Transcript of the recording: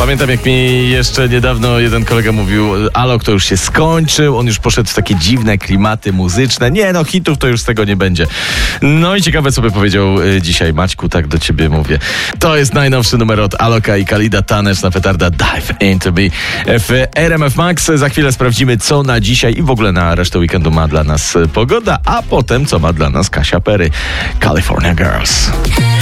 Pamiętam, jak mi jeszcze niedawno jeden kolega mówił, Alok to już się skończył, on już poszedł w takie dziwne klimaty muzyczne. Nie no, hitów to już z tego nie będzie. No i ciekawe, co by powiedział dzisiaj Maćku, tak do ciebie mówię. To jest najnowszy numer od Aloka i Khalida, Tanecz na petarda Dive Into Me w RMF Max. Za chwilę sprawdzimy, co na dzisiaj i w ogóle na resztę weekendu ma dla nas pogoda, a potem co ma dla nas Kasia Perry. California Girls.